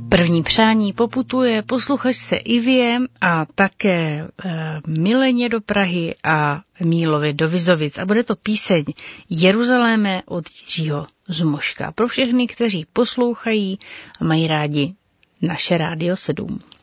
První přání poputuje posluchačce Ivě a také Mileně do Prahy a Mílovi do Vizovic. A bude to píseň Jeruzaléme od Jiřího Zmoška. Pro všechny, kteří poslouchají a mají rádi naše Rádio 7.